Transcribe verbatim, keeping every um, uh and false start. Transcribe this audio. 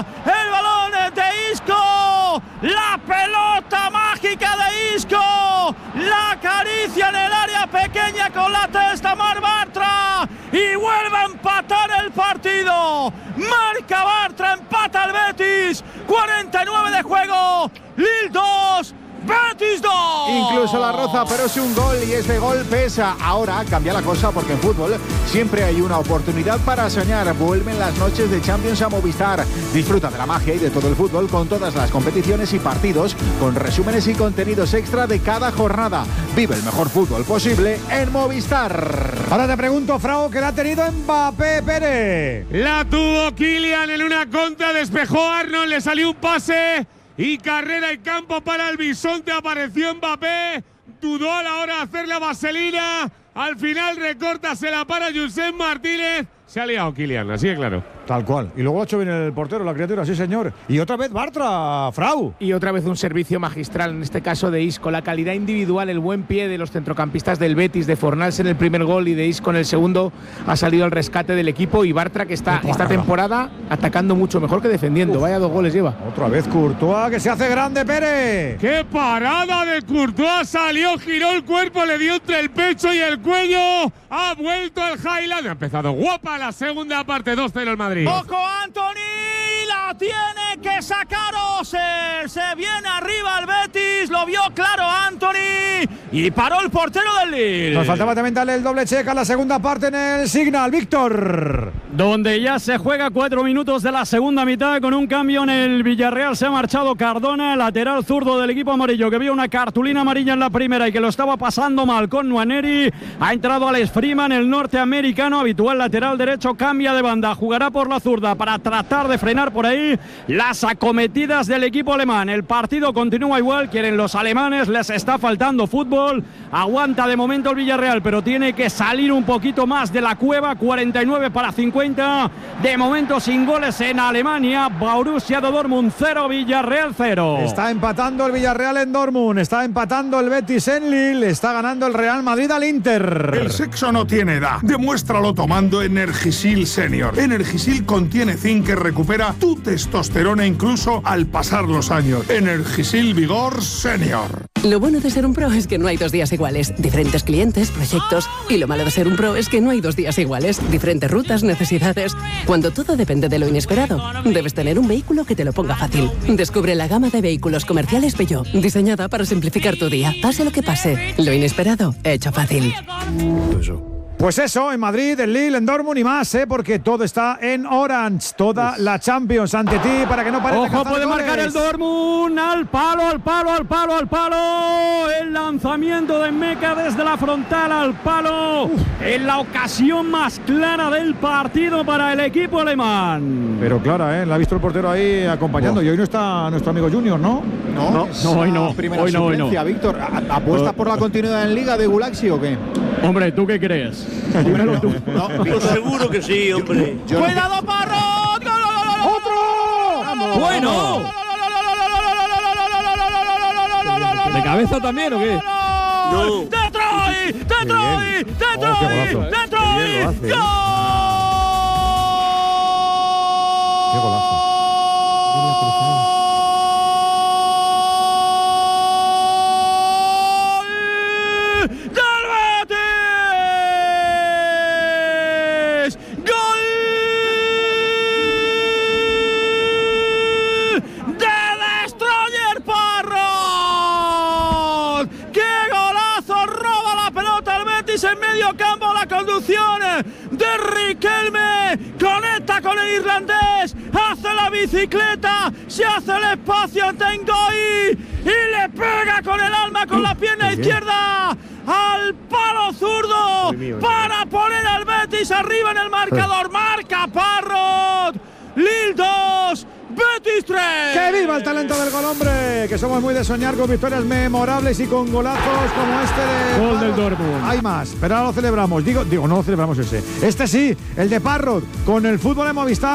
el balón es de Isco, la pelota mágica de Isco, la acaricia en el área pequeña con la testa Marc Bartra y vuelve a empatar el partido. Marca Bartra, empata el Betis, cuarenta y nueve de juego, Lille dos, Betis dos. Incluso la roza, pero es un gol y ese gol pesa. Ahora cambia la cosa porque en fútbol siempre hay una oportunidad para soñar. Vuelven las noches de Champions a Movistar. Disfruta de la magia y de todo el fútbol con todas las competiciones y partidos, con resúmenes y contenidos extra de cada jornada. Vive el mejor fútbol posible en Movistar. Ahora te pregunto, Frau, ¿qué la ha tenido Mbappé, Pérez? La tuvo Kylian en una contra, despejó Arnold, le salió un pase y carrera y campo para el bisonte. Apareció Mbappé, dudó a la hora de hacer la vaselina, al final recorta, se la para Josep Martínez. Se ha liado Kylian, así de claro. Tal cual. Y luego ha hecho bien el portero, la criatura, sí señor. Y otra vez Bartra, Frau. Y otra vez un servicio magistral, en este caso de Isco. La calidad individual, el buen pie de los centrocampistas del Betis, de Fornals en el primer gol y de Isco en el segundo, ha salido al rescate del equipo. Y Bartra, que está esta temporada atacando mucho mejor que defendiendo. Uf. Vaya dos goles lleva. Otra vez Courtois, que se hace grande, Pérez. ¡Qué parada de Courtois! Salió, giró el cuerpo, le dio entre el pecho y el cuello. Ha vuelto el Highland. Ha empezado guapa la segunda parte, dos cero el Madrid. Ojo, Antony, la tiene que sacar Oser. Se viene arriba el Betis, lo vio claro Antony y paró el portero del Lille. Nos faltaba también darle el doble check a la segunda parte en el Signal, Víctor. Donde ya se juega cuatro minutos de la segunda mitad con un cambio en el Villarreal. Se ha marchado Cardona, el lateral zurdo del equipo amarillo, que vio una cartulina amarilla en la primera y que lo estaba pasando mal con Nwaneri. Ha entrado Alex Freeman, el norteamericano, habitual lateral derecho, cambia de banda, jugará por la zurda para tratar de frenar por ahí las acometidas del equipo alemán. El partido continúa igual, quieren los alemanes, les está faltando fútbol. Aguanta de momento el Villarreal, pero tiene que salir un poquito más de la cueva. Cuarenta y nueve para cincuenta. De momento sin goles en Alemania. Borussia Dortmund cero, Villarreal cero. Está empatando el Villarreal en Dortmund, está empatando el Betis en Lille, está ganando el Real Madrid al Inter. El sexo no tiene edad. Demuéstralo tomando Energisil Senior. Energisil contiene zinc que recupera tu testosterona incluso al pasar los años. Energisil Vigor Senior. Lo bueno de ser un pro es que no hay dos días iguales. Diferentes clientes, proyectos. Y lo malo de ser un pro es que no hay dos días iguales. Diferentes rutas, necesidades. Cuando todo depende de lo inesperado, debes tener un vehículo que te lo ponga fácil. Descubre la gama de vehículos comerciales Peugeot, diseñada para simplificar tu día. Pase lo que pase, lo inesperado, hecho fácil. Pues eso, en Madrid, en Lille, en Dortmund y más, ¿eh? Porque todo está en Orange. Toda Uf. la Champions ante ti para que no pares de Ojo, puede goles. marcar el Dortmund. Al palo, al palo, al palo, al palo. El lanzamiento de Meca desde la frontal al palo. Uf. En la ocasión más clara del partido para el equipo alemán. Pero clara, ¿eh? La ha visto el portero ahí acompañando. Oh. Y hoy no está nuestro amigo Junior, ¿no? No, no, no hoy no. Primera hoy no, hoy no. Víctor, ¿apuestas por la continuidad en Liga de Gulaxi o qué? Hombre, ¿tú qué crees? Dímelo tú. No, pues seguro que sí, hombre. Yo, yo ¡Cuidado, Parrot! ¡Otro! ¡Vamos! ¡Bueno! ¿De cabeza también o qué? No. ¡Detroit! ¡Detroit! ¡Detroit! ¡Detroit! ¡Gol! ¡Qué golazo! En medio campo la conducción de Riquelme, conecta con el irlandés, hace la bicicleta, se hace el espacio ante Ngoy y le pega con el alma, con la pierna izquierda al palo zurdo para poner al Betis arriba en el marcador. Marca Parrot, Lille dos, Betis tres. ¡Que viva el talento del gol, hombre! Que somos muy de soñar con victorias memorables y con golazos como este de gol del Dortmund. Hay más, pero ahora lo celebramos. Digo, digo, no lo celebramos ese. Este sí, el de Parrot, con el fútbol en Movistar.